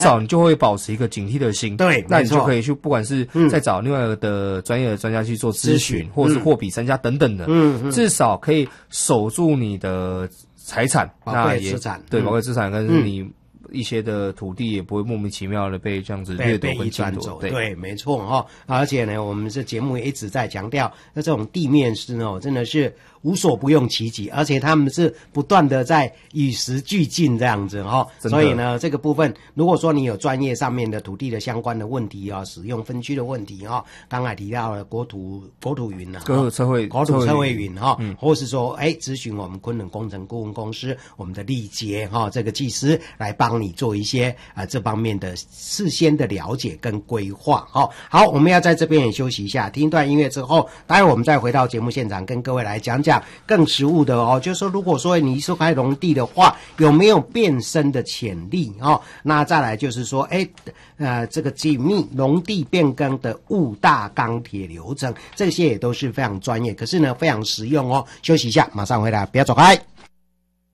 少你就会保持一个警惕的心。 对， 那你就可以去，不管是再找另外的专业的专家去做咨询，或者是货比三家等等的，至少可以守住你的财产， 宝贵资产， 对，宝贵资产跟你一些的土地也不会莫名其妙的被这样子掠夺跟侵夺。 对，没错哈。而且呢，我们这节目也一直在强调，那这种地面师呢，真的是无所不用其极，而且他们是不断的在与时俱进这样子哈。所以呢，这个部分如果说你有专业上面的土地的相关的问题啊，使用分区的问题哈，刚才提到了国土云啊，国土测绘云哈，或是说咨询我们昆仑工程顾问公司我们的力杰哈这个技师来帮你做一些这方面的事先的了解跟规划哈。好，我们要在这边也休息一下，听一段音乐之后，待会我们再回到节目现场，跟各位来讲讲更实务的哦，就是说如果说你收开农地的话，有没有变身的潜力哦？那再来就是说，这个紧密农地变更的5大钢铁流程，这些也都是非常专业，可是呢非常实用哦。休息一下，马上回来，不要走开。